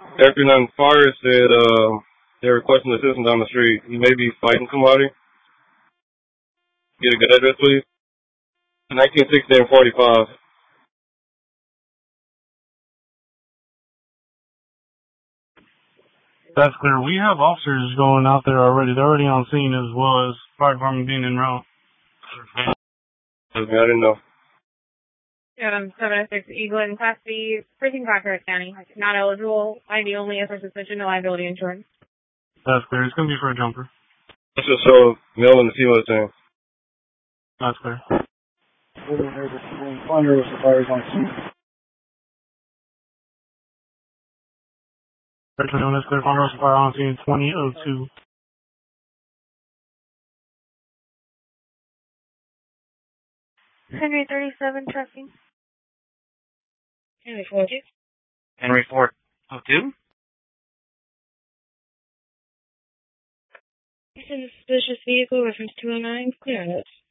After 9 Fire said they're requesting assistance on the street. You may be fighting somebody. Get a good address, please. 1960 and 45. That's clear. We have officers going out there already. They're already on scene as well as fire department being en route. I didn't know. 706 Eagle Class B, Freezing Cracker County. Not eligible. ID only for suspension, no liability insurance. That's clear. It's going to be for a jumper. Let's just show male and the female thing. That's clear. Finder was the fires on scene. That's clear. Finder was the fire on scene 2002. Henry 37 trucking. Henry 42. Henry 402. This is a suspicious vehicle, reference 209, clear on this.